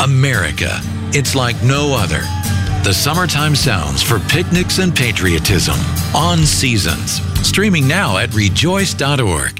America. It's like no other. The summertime sounds for picnics and patriotism. On Seasons. Streaming now at rejoice.org.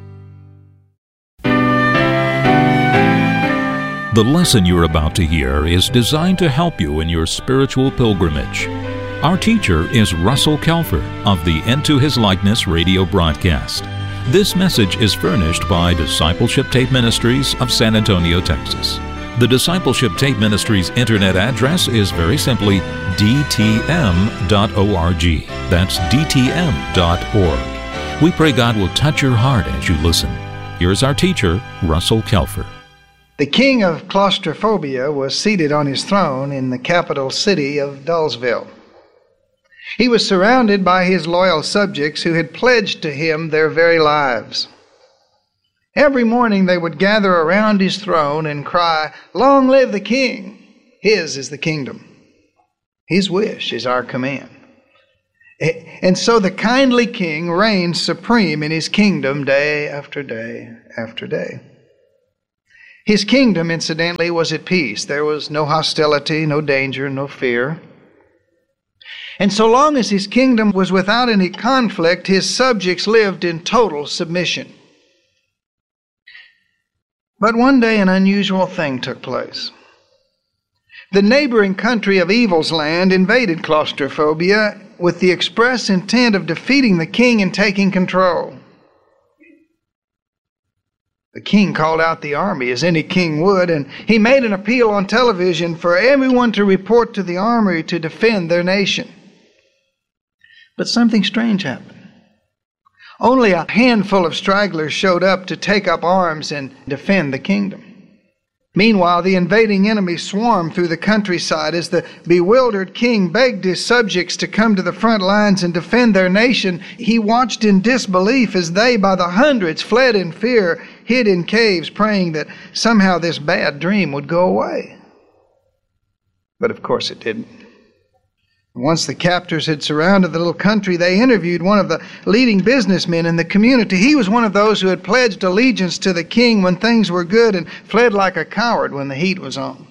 The lesson you're about to hear is designed to help you in your spiritual pilgrimage. Our teacher is Russell Kelfer of the Into His Likeness radio broadcast. This message is furnished by Discipleship Tape Ministries of San Antonio, Texas. The Discipleship Tape Ministries internet address is very simply dtm.org. That's dtm.org. We pray God will touch your heart as you listen. Here's our teacher, Russell Kelfer. The king of claustrophobia was seated on his throne in the capital city of Dullsville. He was surrounded by his loyal subjects who had pledged to him their very lives. Every morning they would gather around his throne and cry, "Long live the king! His is the kingdom. His wish is our command." And so the kindly king reigned supreme in his kingdom day after day after day. His kingdom, incidentally, was at peace. There was no hostility, no danger, no fear. And so long as his kingdom was without any conflict, his subjects lived in total submission. But one day an unusual thing took place. The neighboring country of Evil's Land invaded claustrophobia with the express intent of defeating the king and taking control. The king called out the army, as any king would, and he made an appeal on television for everyone to report to the army to defend their nation. But something strange happened. Only a handful of stragglers showed up to take up arms and defend the kingdom. Meanwhile, the invading enemy swarmed through the countryside as the bewildered king begged his subjects to come to the front lines and defend their nation. He watched in disbelief as they, by the hundreds, fled in fear, hid in caves, praying that somehow this bad dream would go away. But of course it didn't. Once the captors had surrounded the little country, they interviewed one of the leading businessmen in the community. He was one of those who had pledged allegiance to the king when things were good and fled like a coward when the heat was on.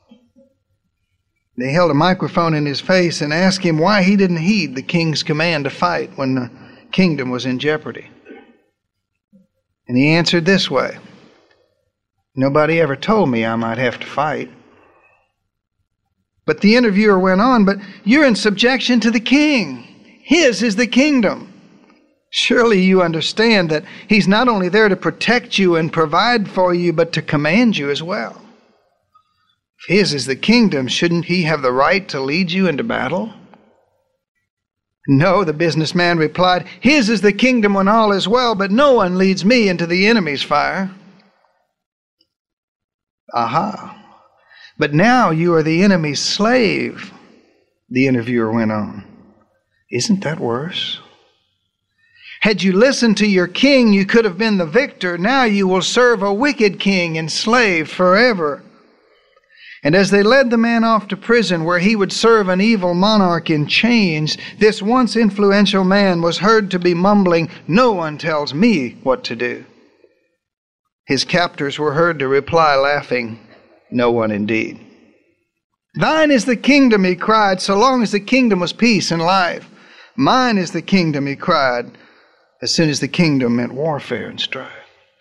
They held a microphone in his face and asked him why he didn't heed the king's command to fight when the kingdom was in jeopardy. And he answered this way: "Nobody ever told me I might have to fight." But the interviewer went on, "But you're in subjection to the king. His is the kingdom. Surely you understand that he's not only there to protect you and provide for you, but to command you as well. If his is the kingdom, shouldn't he have the right to lead you into battle?" "No," the businessman replied, "his is the kingdom when all is well, but no one leads me into the enemy's fire." "Aha. But now you are the enemy's slave," the interviewer went on. "Isn't that worse? Had you listened to your king, you could have been the victor. Now you will serve a wicked king, enslaved forever." And as they led the man off to prison where he would serve an evil monarch in chains, this once influential man was heard to be mumbling, "No one tells me what to do." His captors were heard to reply, laughing, "No one indeed." "Thine is the kingdom," he cried, so long as the kingdom was peace and life. "Mine is the kingdom," he cried, as soon as the kingdom meant warfare and strife.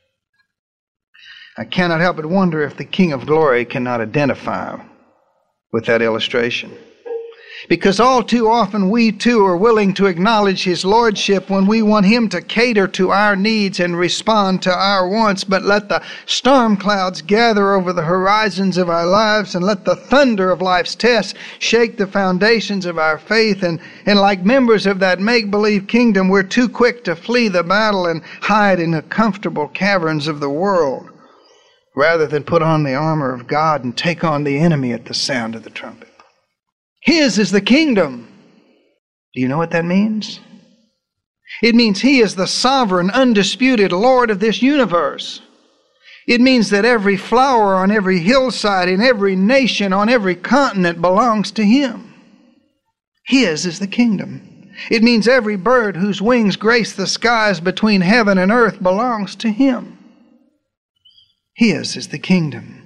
I cannot help but wonder if the King of Glory cannot identify with that illustration. Because all too often we too are willing to acknowledge his lordship when we want him to cater to our needs and respond to our wants. But let the storm clouds gather over the horizons of our lives, and let the thunder of life's tests shake the foundations of our faith. And like members of that make-believe kingdom, we're too quick to flee the battle and hide in the comfortable caverns of the world, rather than put on the armor of God and take on the enemy at the sound of the trumpet. His is the kingdom. Do you know what that means? It means he is the sovereign, undisputed Lord of this universe. It means that every flower on every hillside, in every nation, on every continent belongs to him. His is the kingdom. It means every bird whose wings grace the skies between heaven and earth belongs to him. His is the kingdom.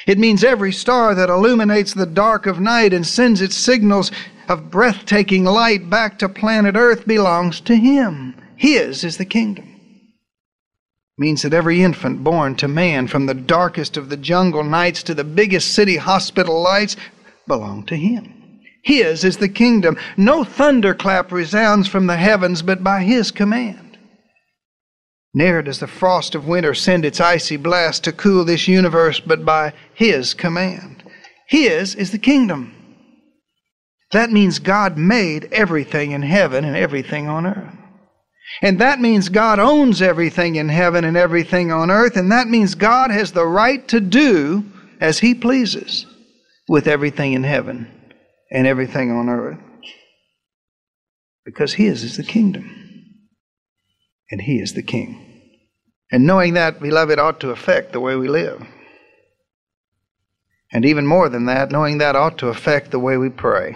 It means every star that illuminates the dark of night and sends its signals of breathtaking light back to planet Earth belongs to Him. His is the kingdom. It means that every infant born to man, from the darkest of the jungle nights to the biggest city hospital lights, belong to Him. His is the kingdom. No thunderclap resounds from the heavens but by His command. Ne'er does the frost of winter send its icy blast to cool this universe but by His command. His is the kingdom. That means God made everything in heaven and everything on earth. And that means God owns everything in heaven and everything on earth. And that means God has the right to do as He pleases with everything in heaven and everything on earth. Because His is the kingdom. And He is the King. And knowing that, beloved, ought to affect the way we live. And even more than that, knowing that ought to affect the way we pray.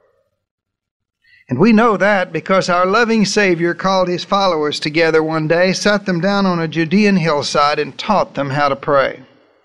And we know that because our loving Savior called His followers together one day, sat them down on a Judean hillside, and taught them how to pray.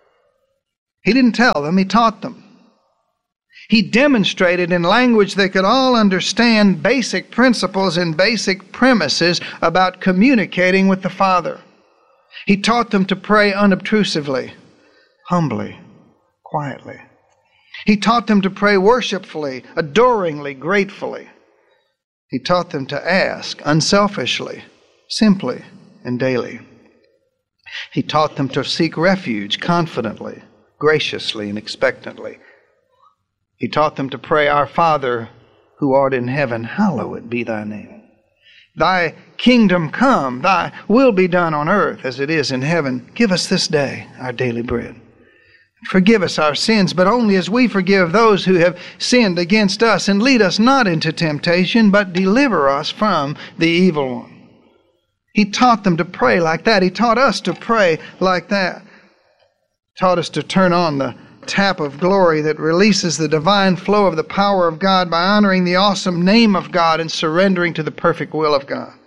He didn't tell them, He taught them. He demonstrated in language they could all understand basic principles and basic premises about communicating with the Father. He taught them to pray unobtrusively, humbly, quietly. He taught them to pray worshipfully, adoringly, gratefully. He taught them to ask unselfishly, simply, and daily. He taught them to seek refuge confidently, graciously, and expectantly. He taught them to pray, Our Father, who art in heaven, hallowed be thy name. Thy kingdom come, thy will be done on earth as it is in heaven. Give us this day our daily bread. Forgive us our sins, but only as we forgive those who have sinned against us. And lead us not into temptation, but deliver us from the evil one. He taught them to pray like that. He taught us to pray like that. He taught us to turn on the tap of glory that releases the divine flow of the power of God by honoring the awesome name of God and surrendering to the perfect will of God.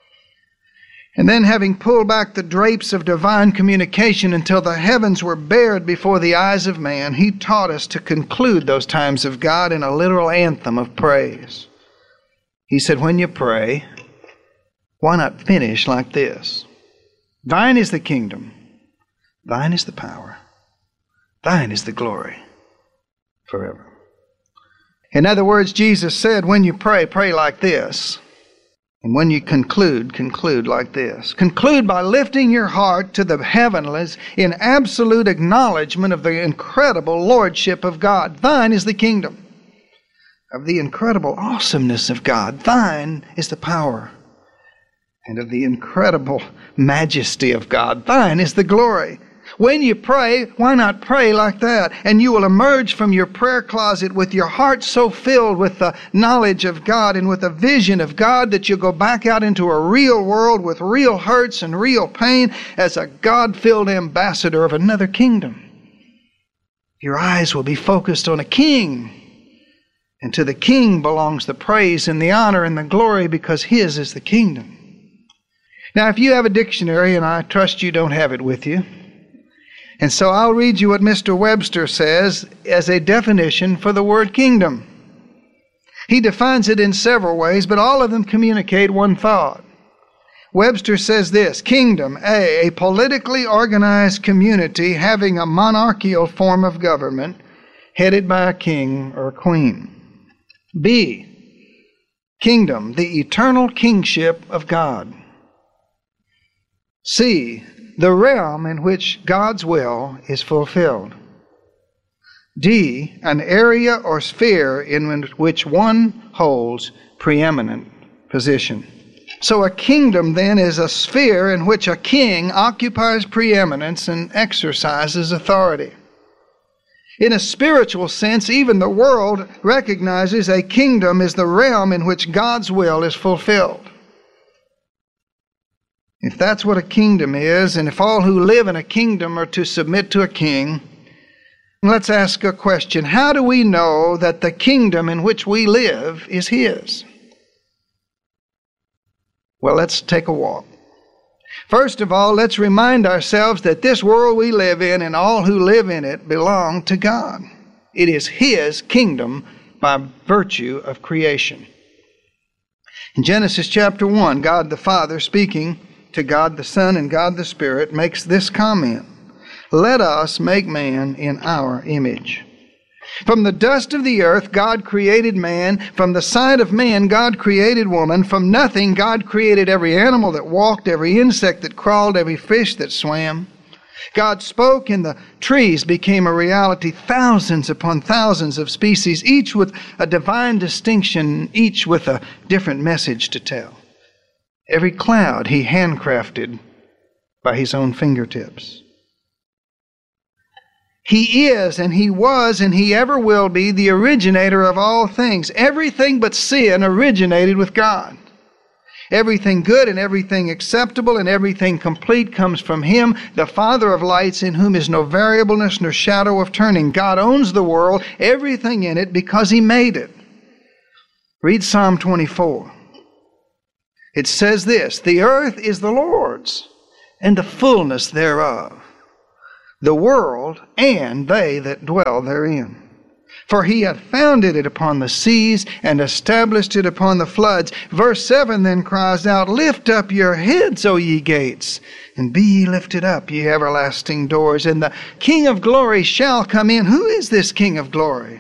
And then, having pulled back the drapes of divine communication until the heavens were bared before the eyes of man, He taught us to conclude those times of God in a literal anthem of praise. He said, when you pray, why not finish like this? Thine is the kingdom, thine is the power, thine is the glory forever. In other words, Jesus said, when you pray, pray like this. And when you conclude, conclude like this. Conclude by lifting your heart to the heavenlies in absolute acknowledgement of the incredible lordship of God. Thine is the kingdom. Of the incredible awesomeness of God. Thine is the power. And of the incredible majesty of God. Thine is the glory. When you pray, why not pray like that? And you will emerge from your prayer closet with your heart so filled with the knowledge of God and with a vision of God that you'll go back out into a real world with real hurts and real pain as a God-filled ambassador of another kingdom. Your eyes will be focused on a king. And to the king belongs the praise and the honor and the glory because His is the kingdom. Now, if you have a dictionary, and I trust you don't have it with you, and so I'll read you what Mr. Webster says as a definition for the word kingdom. He defines it in several ways, but all of them communicate one thought. Webster says this: kingdom, A, politically organized community having a monarchical form of government headed by a king or a queen. B, kingdom, the eternal kingship of God. C, the realm in which God's will is fulfilled. D, an area or sphere in which one holds preeminent position. So a kingdom then is a sphere in which a king occupies preeminence and exercises authority. In a spiritual sense, even the world recognizes a kingdom is the realm in which God's will is fulfilled. If that's what a kingdom is, and if all who live in a kingdom are to submit to a king, let's ask a question. How do we know that the kingdom in which we live is His? Well, let's take a walk. First of all, let's remind ourselves that this world we live in and all who live in it belong to God. It is His kingdom by virtue of creation. In Genesis chapter 1, God the Father, speaking to God the Son and God the Spirit, makes this comment: "Let us make man in our image." From the dust of the earth, God created man. From the side of man, God created woman. From nothing, God created every animal that walked, every insect that crawled, every fish that swam. God spoke, and the trees became a reality, thousands upon thousands of species, each with a divine distinction, each with a different message to tell. Every cloud He handcrafted by His own fingertips. He is, and He was, and He ever will be the originator of all things. Everything but sin originated with God. Everything good and everything acceptable and everything complete comes from Him, the Father of lights, in whom is no variableness nor shadow of turning. God owns the world, everything in it, because He made it. Read Psalm 24. It says this: "The earth is the Lord's, and the fullness thereof, the world and they that dwell therein. For He hath founded it upon the seas and established it upon the floods." Verse 7 then cries out, "Lift up your heads, O ye gates, and be ye lifted up, ye everlasting doors, and the King of glory shall come in." Who is this King of glory?